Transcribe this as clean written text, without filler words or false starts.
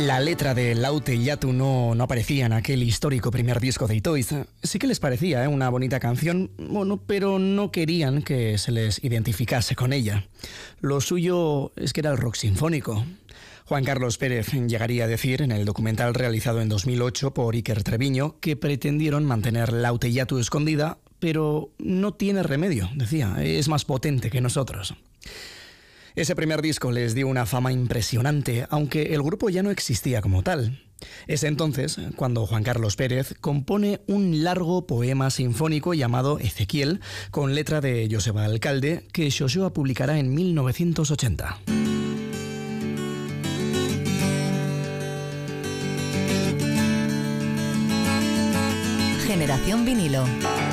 La letra de Laute Yatu no aparecía en aquel histórico primer disco de Itoiz. Sí que les parecía una bonita canción, pero no querían que se les identificase con ella. Lo suyo es que era el rock sinfónico. Juan Carlos Pérez llegaría a decir en el documental realizado en 2008 por Iker Treviño que pretendieron mantener Laute Yatu escondida, pero no tiene remedio, decía, es más potente que nosotros. Ese primer disco les dio una fama impresionante, aunque el grupo ya no existía como tal. Es entonces cuando Juan Carlos Pérez compone un largo poema sinfónico llamado Ezequiel, con letra de Joseba Alcalde, que Xoxoa publicará en 1980. Generación Vinilo.